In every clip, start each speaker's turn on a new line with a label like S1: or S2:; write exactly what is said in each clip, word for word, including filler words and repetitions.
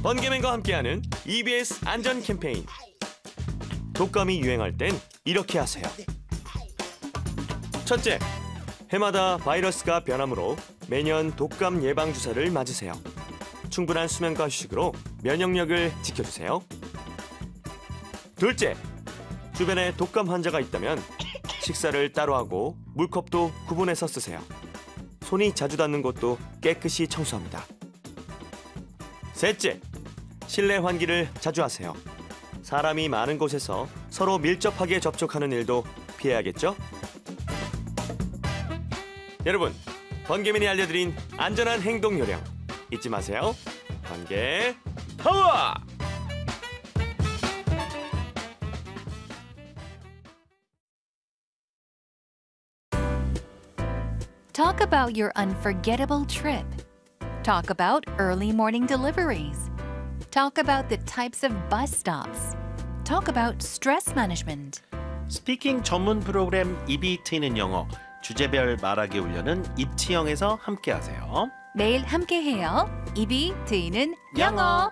S1: 번개맨과 함께하는 이비에스 안전 캠페인. 독감이 유행할 땐 이렇게 하세요. 첫째, 해마다 바이러스가 변하므로 매년 독감 예방 주사를 맞으세요. 충분한 수면과 휴식으로 면역력을 지켜주세요. 둘째, 주변에 독감 환자가 있다면 식사를 따로 하고 물컵도 구분해서 쓰세요. 손이 자주 닿는 곳도 깨끗이 청소합니다. 셋째, 실내 환기를 자주 하세요. 사람이 많은 곳에서 서로 밀접하게 접촉하는 일도 피해야겠죠? 여러분, 번개맨이 알려드린 안전한 행동 요령 잊지 마세요. 번개 파워!
S2: Talk about your unforgettable trip. Talk about early morning deliveries. Talk about the types of bus stops. Talk about stress management.
S3: 스피킹 전문 프로그램 입이 트이는 영어, 주제별 말하기 훈련은 입치영에서 함께하세요.
S2: 매일 함께해요. 입이 트이는 영어.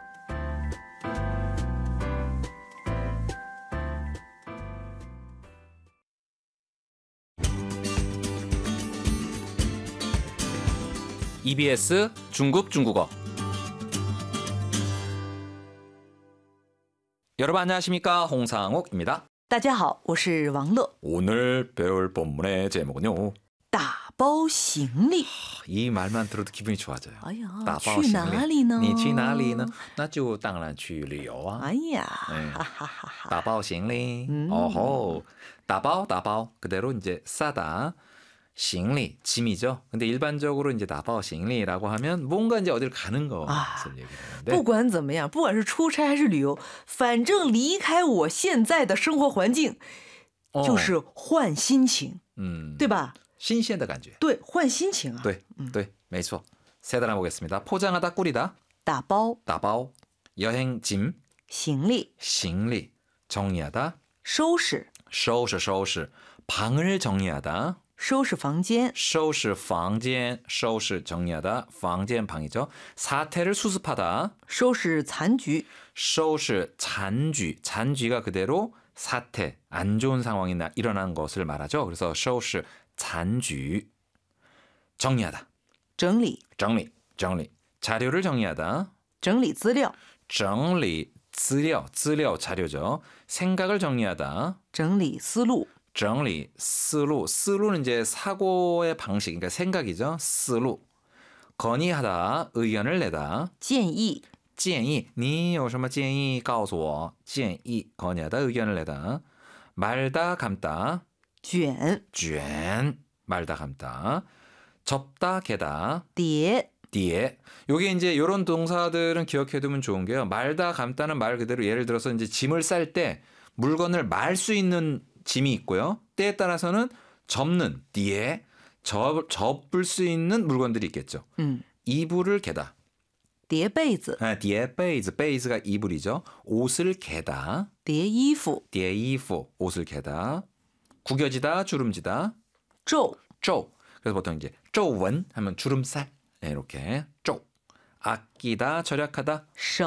S4: 이비에스 중국 중국어. 여러분 안녕하십니까? 홍상옥입니다.
S5: 大家好，我是王乐。
S4: 오늘 배울 본문의 제목은요.
S5: 打包行李，
S4: 이 말만 들어도 기분이 좋아져요.
S5: 哎呀，
S4: 打包
S5: 去哪里呢？
S4: 你去哪里呢？那就当然去旅游啊。
S5: 哎呀，
S4: 네.
S5: 哈哈哈哈。
S4: 打包行李.
S5: 음.
S4: 어허. 打包, 打包. 그대로 이제 싸다. 行李, 짐이죠. 근데 일반적으로 이제 打包行李라고 하면 뭔가 이제 어딜 가는 것을
S5: 아,
S4: 얘기를 하는데.
S5: 不管怎么样，不管是出差还是旅游，反正离开我现在的生活环境，
S4: 어.
S5: 就是换心情，
S4: 음.
S5: 对吧？
S4: 新鲜的感觉.
S5: 对，换心情啊。
S4: 네, 네, 没错. 세 단어 보겠습니다. 포장하다, 꾸리다.
S5: 打包
S4: 打包. 여행 짐.
S5: 行李，
S4: 行李. 정리하다.
S5: 收拾
S4: 收拾收拾. 방을 정리하다.
S5: 收拾房间，
S4: 收拾房间. 收拾 정리하다. 房间 방이죠. 사태를 수습하다.
S5: 收拾残局，
S4: 收拾 잔쥐. 잔쥐가 그대로 사태, 안 좋은 상황이 나, 일어난 것을 말하죠. 그래서 收拾 잔쥐. 정리하다.
S5: 整理
S4: 정리, 정리. 자료를 정리하다.
S5: 整理资料，
S4: 整理 资料, 资料 자료죠. 생각을 정리하다.
S5: 整理思路，
S4: 整理 思路, 思路는 이제 사고의 방식, 그러니까 생각이죠. 思路. 건의하다, 의견을 내다.
S5: 建议
S4: 建议,你有什么建议告诉我. 建议, 건의하다, 의견을 내다. 말다, 감다.
S5: 卷
S4: 卷, 말다, 감다. 접다, 개다.
S5: 叠
S4: 뒤에 요게 이제 요런 동사들은 기억해두면 좋은 게요. 말다 감다는 말 그대로 예를 들어서 이제 짐을 쌀 때 물건을 말 수 있는 짐이 있고요. 때에 따라서는 접는 뒤에 접, 접을 수 있는 물건들이 있겠죠.
S5: 음.
S4: 이불을 개다.
S5: 叠被子
S4: 아, 뒤에 베이즈, 베이즈가 이불이죠. 옷을 개다.
S5: 叠衣服
S4: 뒤에 이프, 옷을 개다. 구겨지다, 주름지다.
S5: 皱
S4: 쪼. 그래서 보통 이제 쪼원 하면 주름살. 네, 이렇게 쪼. 아끼다, 절약하다.
S5: 省